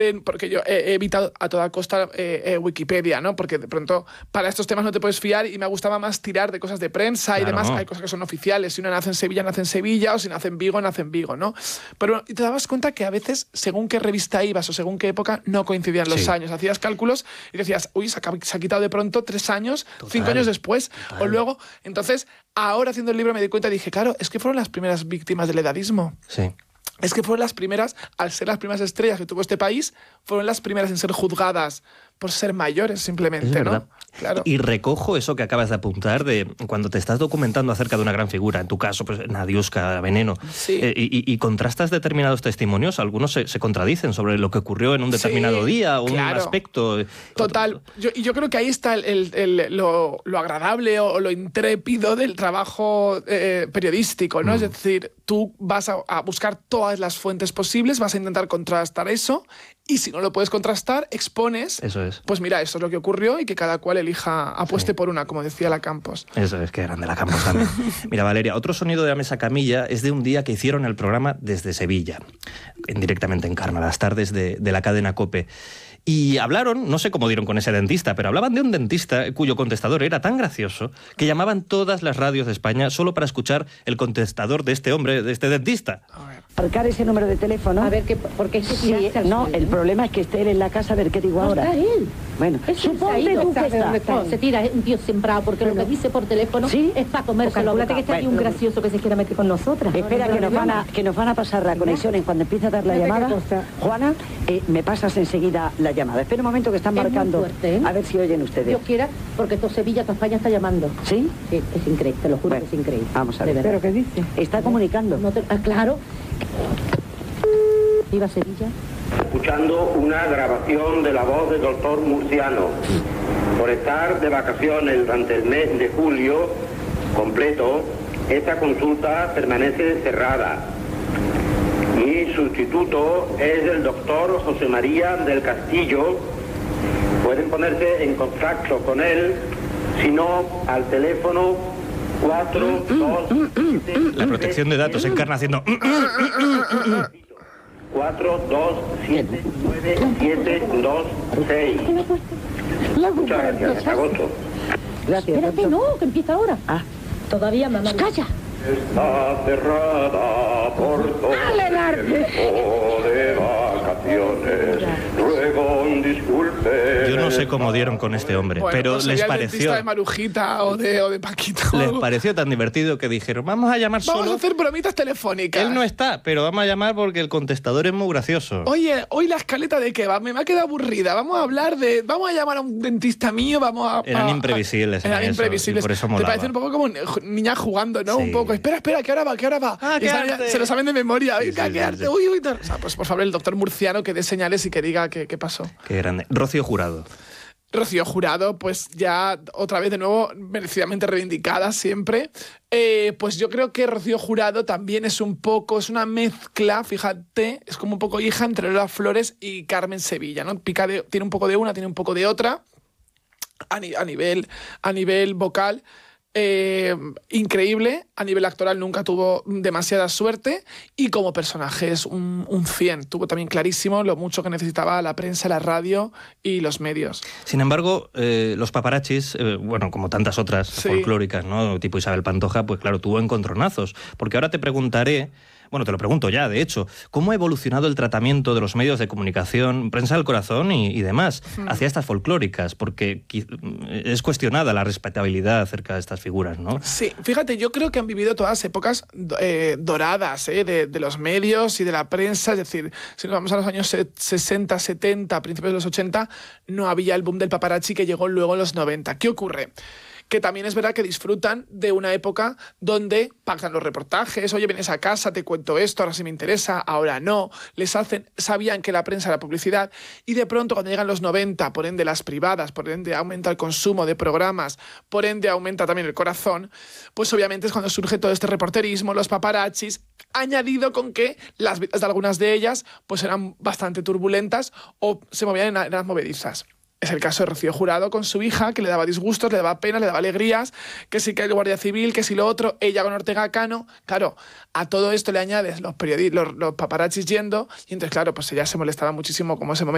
porque yo he evitado a toda costa Wikipedia, ¿no? Porque de pronto para estos temas no te puedes fiar y me gustaba más tirar de cosas de prensa y demás. Hay cosas que son oficiales. Si uno nace en Sevilla, o si nace en Vigo, ¿no? Pero te dabas cuenta que a veces, según qué revista ibas o según qué época, no coincidían los años. Hacías cálculos y decías, uy, se ha quitado de pronto 3 años, 5 años después. O luego, entonces, ahora haciendo el libro me di cuenta y dije, claro, es que fueron las primeras víctimas del edadismo. Sí. Es que fueron las primeras, al ser las primeras estrellas que tuvo este país, fueron las primeras en ser juzgadas por ser mayores, simplemente, ¿no? Claro. Y recojo eso que acabas de apuntar de cuando te estás documentando acerca de una gran figura, en tu caso, pues Nadiuska, Veneno, y contrastas determinados testimonios, algunos se contradicen sobre lo que ocurrió en un determinado día o un aspecto. Total. Yo creo que ahí está lo agradable o lo intrépido del trabajo periodístico, ¿no? Es decir, tú vas a buscar todas las fuentes posibles, vas a intentar contrastar eso, y si no lo puedes contrastar, expones. Eso es. Pues mira, esto es lo que ocurrió y que cada cual apueste por una, como decía la Campos. Eso es, que grande la Campos también. Mira, Valeria, otro sonido de la mesa camilla es de un día que hicieron el programa desde Sevilla, directamente en Carma, las tardes de la cadena COPE. Y hablaron, no sé cómo dieron con ese dentista, pero hablaban de un dentista cuyo contestador era tan gracioso que llamaban todas las radios de España solo para escuchar el contestador de este hombre, de este dentista. Marcar ese número de teléfono. A ver, porque no, el problema es que esté él en la casa, a ver qué digo ahora. Está él. Bueno, suponte tú que está. Se tira, es un tío sembrado, porque lo que dice por teléfono es para comérselo. Calculate que está aquí un gracioso que se quiera meter con nosotras. Espera, que nos van a pasar la conexión. En cuando empiece a dar la llamada, Juana, me pasas enseguida la llamada. Espera un momento que están marcando. Fuerte, ¿eh? A ver si oyen ustedes. Dios quiera, porque todo Sevilla, toda España está llamando. ¿Sí? Sí, es increíble, te lo juro, que es increíble. Vamos a ver. ¿Pero qué dice? Está comunicando. Claro. Viva Sevilla. Escuchando una grabación de la voz del doctor Murciano. Por estar de vacaciones durante el mes de julio completo, esta consulta permanece cerrada. Mi sustituto es el doctor José María del Castillo. Pueden ponerse en contacto con él, si no, al teléfono 427... La protección de datos encarna haciendo... 4279726. Muchas gracias, hasta agosto. Gracias. Espérate, no, que empieza ahora. Todavía, mamá. ¡Calla! Está cerrada por todo el tiempo de vacaciones. Ruego un disculpe. Yo no sé cómo dieron con este hombre, bueno, pero pues les el pareció... dentista de Marujita o de Paquito. Les pareció tan divertido que dijeron, vamos a llamar solo... Vamos a hacer bromitas telefónicas. Él no está, pero vamos a llamar porque el contestador es muy gracioso. Oye, hoy la escaleta de qué va, me ha quedado aburrida. Vamos a llamar a un dentista mío, Eran imprevisibles. Eran imprevisibles. Por eso te molaba. parece un poco como niña jugando, ¿no? Sí. Un poco, espera, que ahora va. Se lo saben de memoria. Venga, quedarte. Uy. O sea, pues por favor, el doctor Murciano que dé señales y que diga qué pasó. Qué grande. Rocío Jurado. Rocío Jurado, pues ya otra vez de nuevo merecidamente reivindicada siempre. Pues yo creo que Rocío Jurado también es una mezcla, fíjate, es como un poco hija entre Lola Flores y Carmen Sevilla, ¿no? Tiene un poco de una, tiene un poco de otra, a nivel vocal. Increíble, a nivel actoral nunca tuvo demasiada suerte y como personaje es un 100. Tuvo también clarísimo lo mucho que necesitaba la prensa, la radio y los medios. Sin embargo, los paparachis, como tantas otras folclóricas, ¿no? Tipo Isabel Pantoja, pues claro, tuvo encontronazos. Porque ahora te preguntaré, te lo pregunto ya, de hecho, ¿cómo ha evolucionado el tratamiento de los medios de comunicación, prensa del corazón y demás, hacia estas folclóricas? Porque es cuestionada la respetabilidad acerca de estas figuras, ¿no? Sí, fíjate, yo creo que han vivido todas épocas doradas de los medios y de la prensa. Es decir, si nos vamos a los años 60, 70, principios de los 80, no había el boom del paparazzi que llegó luego en los 90. ¿Qué ocurre? Que también es verdad que disfrutan de una época donde pactan los reportajes, oye, vienes a casa, te cuento esto, ahora sí me interesa, ahora no, sabían que la prensa era publicidad, y de pronto cuando llegan los 90, por ende las privadas, por ende aumenta el consumo de programas, por ende aumenta también el corazón, pues obviamente es cuando surge todo este reporterismo, los paparazzis, añadido con que las vidas de algunas de ellas pues eran bastante turbulentas o se movían en las movedizas. Es el caso de Rocío Jurado con su hija, que le daba disgustos, le daba pena, le daba alegrías, que sí que el Guardia Civil, que sí lo otro, ella con Ortega Cano. Claro, a todo esto le añades los paparazzis yendo, y entonces, claro, pues ella se molestaba muchísimo como ese momento.